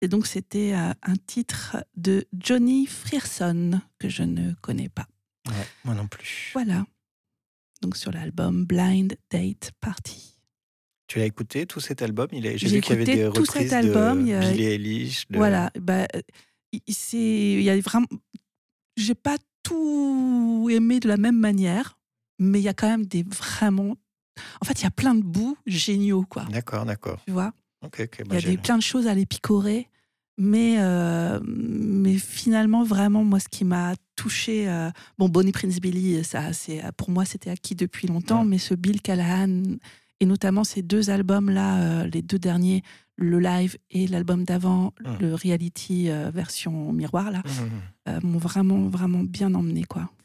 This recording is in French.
Et donc, c'était un titre de Johnny Frierson, que je ne connais pas. Ouais, moi non plus. Voilà. Donc, sur l'album Blind Date Party. Tu l'as écouté, tout cet album? J'ai J'ai vu qu'il y avait écouté des tout cet reprises album. de Billie Eilish. Voilà. Il y a vraiment... J'ai pas tout aimé de la même manière, mais il y a quand même vraiment... En fait, il y a plein de bouts géniaux, quoi. D'accord. Tu vois? Ok, Il y a plein de choses à les picorer, mais finalement, vraiment, moi, ce qui m'a touchée... Bonnie Prince Billy, pour moi, c'était acquis depuis longtemps, mais ce Bill Callahan, et notamment ces 2 albums-là, les 2 derniers, le live et l'album d'avant, le reality version miroir, là, m'ont vraiment, vraiment bien emmené, quoi.